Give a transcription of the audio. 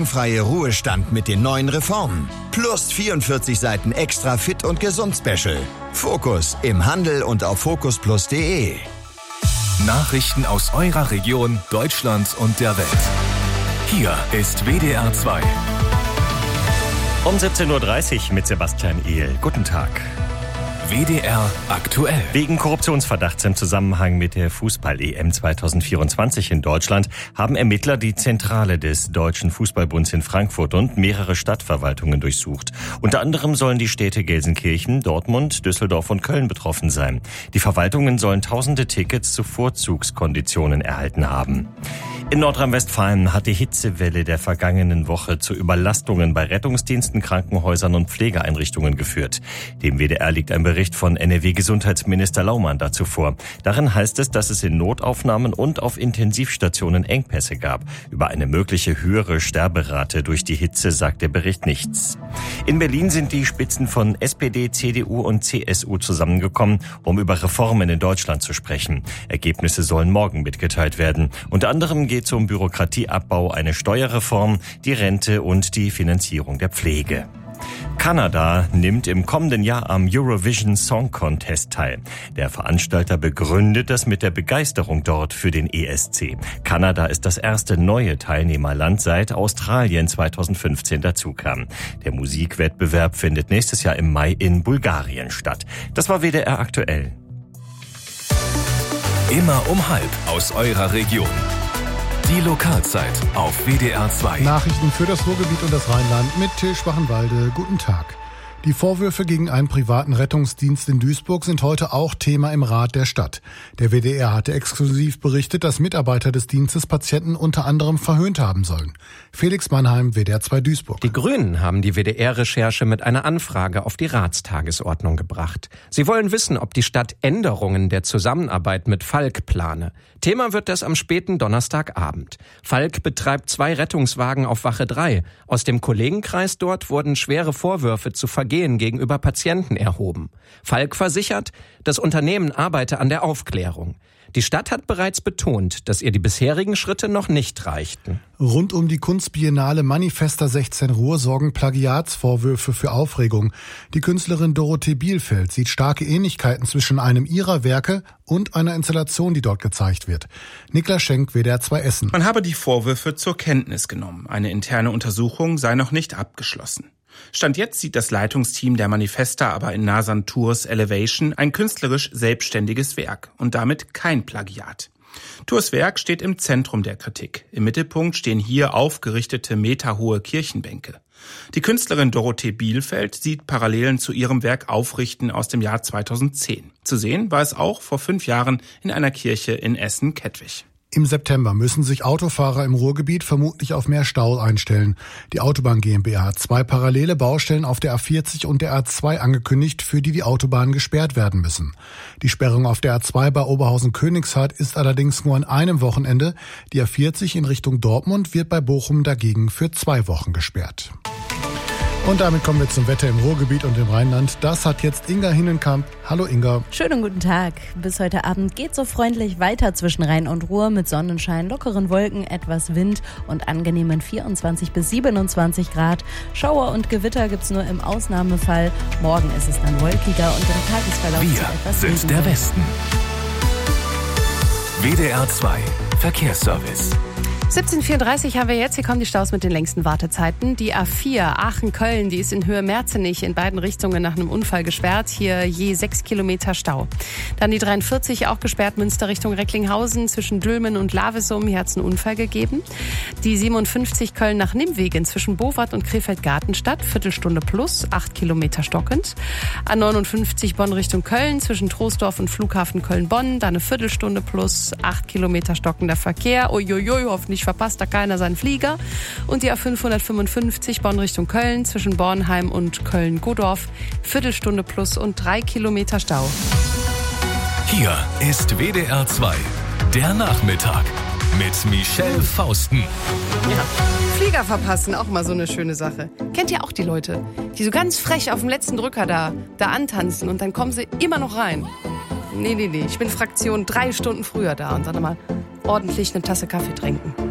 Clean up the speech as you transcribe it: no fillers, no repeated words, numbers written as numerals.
sorgenfreie Ruhestand mit den neuen Reformen. Plus 44 Seiten extra Fit und Gesund Special. Fokus im Handel und auf focusplus.de. Nachrichten aus eurer Region, Deutschland und der Welt. Hier ist WDR 2. Um 17.30 Uhr mit Sebastian Ehl. Guten Tag. WDR aktuell. Wegen Korruptionsverdachts im Zusammenhang mit der Fußball-EM 2024 in Deutschland haben Ermittler die Zentrale des Deutschen Fußballbunds in Frankfurt und mehrere Stadtverwaltungen durchsucht. Unter anderem sollen die Städte Gelsenkirchen, Dortmund, Düsseldorf und Köln betroffen sein. Die Verwaltungen sollen tausende Tickets zu Vorzugskonditionen erhalten haben. In Nordrhein-Westfalen hat die Hitzewelle der vergangenen Woche zu Überlastungen bei Rettungsdiensten, Krankenhäusern und Pflegeeinrichtungen geführt. Dem WDR liegt ein Bericht von NRW-Gesundheitsminister Laumann dazu vor. Darin heißt es, dass es in Notaufnahmen und auf Intensivstationen Engpässe gab. Über eine mögliche höhere Sterberate durch die Hitze sagt der Bericht nichts. In Berlin sind die Spitzen von SPD, CDU und CSU zusammengekommen, um über Reformen in Deutschland zu sprechen. Ergebnisse sollen morgen mitgeteilt werden. Unter anderem geht es um Bürokratieabbau, eine Steuerreform, die Rente und die Finanzierung der Pflege. Kanada nimmt im kommenden Jahr am Eurovision Song Contest teil. Der Veranstalter begründet das mit der Begeisterung dort für den ESC. Kanada ist das erste neue Teilnehmerland, seit Australien 2015 dazukam. Der Musikwettbewerb findet nächstes Jahr im Mai in Bulgarien statt. Das war WDR aktuell. Immer um 12:30 aus eurer Region. Die Lokalzeit auf WDR 2. Nachrichten für das Ruhrgebiet und das Rheinland mit Till Schwachenwalde. Guten Tag. Die Vorwürfe gegen einen privaten Rettungsdienst in Duisburg sind heute auch Thema im Rat der Stadt. Der WDR hatte exklusiv berichtet, dass Mitarbeiter des Dienstes Patienten unter anderem verhöhnt haben sollen. Felix Mannheim, WDR 2 Duisburg. Die Grünen haben die WDR-Recherche mit einer Anfrage auf die Ratstagesordnung gebracht. Sie wollen wissen, ob die Stadt Änderungen der Zusammenarbeit mit Falk plane. Thema wird das am späten Donnerstagabend. Falk betreibt 2 Rettungswagen auf Wache 3. Aus dem Kollegenkreis dort wurden schwere Vorwürfe zu Vergehen gegenüber Patienten erhoben. Falk versichert, das Unternehmen arbeite an der Aufklärung. Die Stadt hat bereits betont, dass ihr die bisherigen Schritte noch nicht reichten. Rund um die Kunstbiennale Manifesta 16 Ruhr sorgen Plagiatsvorwürfe für Aufregung. Die Künstlerin Dorothee Bielfeld sieht starke Ähnlichkeiten zwischen einem ihrer Werke und einer Installation, die dort gezeigt wird. Niklas Schenk, WDR 2 Essen. Man habe die Vorwürfe zur Kenntnis genommen. Eine interne Untersuchung sei noch nicht abgeschlossen. Stand jetzt sieht das Leitungsteam der Manifesta aber in Nasan Tours Elevation ein künstlerisch selbstständiges Werk und damit kein Plagiat. Tours Werk steht im Zentrum der Kritik. Im Mittelpunkt stehen hier aufgerichtete meterhohe Kirchenbänke. Die Künstlerin Dorothee Bielfeld sieht Parallelen zu ihrem Werk Aufrichten aus dem Jahr 2010. Zu sehen war es auch vor 5 Jahren in einer Kirche in Essen-Kettwig. Im September müssen sich Autofahrer im Ruhrgebiet vermutlich auf mehr Stau einstellen. Die Autobahn GmbH hat 2 parallele Baustellen auf der A40 und der A2 angekündigt, für die Autobahnen gesperrt werden müssen. Die Sperrung auf der A2 bei Oberhausen-Königshardt ist allerdings nur an einem Wochenende. Die A40 in Richtung Dortmund wird bei Bochum dagegen für 2 Wochen gesperrt. Und damit kommen wir zum Wetter im Ruhrgebiet und im Rheinland. Das hat jetzt Inga Hinnenkamp. Hallo Inga. Schönen guten Tag. Bis heute Abend geht so freundlich weiter zwischen Rhein und Ruhr mit Sonnenschein, lockeren Wolken, etwas Wind und angenehmen 24 bis 27 Grad. Schauer und Gewitter gibt's nur im Ausnahmefall. Morgen ist es dann wolkiger und im Tagesverlauf etwas Wir sind der Westen. WDR 2 Verkehrsservice. 17:34 haben wir jetzt. Hier kommen die Staus mit den längsten Wartezeiten. Die A4 Aachen-Köln, die ist in Höhe Merzenich in beiden Richtungen nach einem Unfall gesperrt. Hier je 6 Kilometer Stau. Dann die 43 auch gesperrt, Münster Richtung Recklinghausen zwischen Dülmen und Lavesum. Hier hat es einen Unfall gegeben. Die 57 Köln nach Nimwegen zwischen Bowart und Krefeld-Gartenstadt. Viertelstunde plus, 8 Kilometer stockend. A59 Bonn Richtung Köln zwischen Troisdorf und Flughafen Köln-Bonn. Da eine Viertelstunde plus, 8 Kilometer stockender Verkehr. Uiuiui, hoffentlich verpasst da keiner seinen Flieger. Und die A555 Bonn Richtung Köln zwischen Bornheim und Köln-Godorf. Viertelstunde plus und 3 Kilometer Stau. Hier ist WDR 2, der Nachmittag mit Michelle Fausten. Ja. Flieger verpassen, auch mal so eine schöne Sache. Kennt ihr auch die Leute, die so ganz frech auf dem letzten Drücker da antanzen und dann kommen sie immer noch rein? Nee. Ich bin Fraktion 3 Stunden früher da und dann mal ordentlich eine Tasse Kaffee trinken.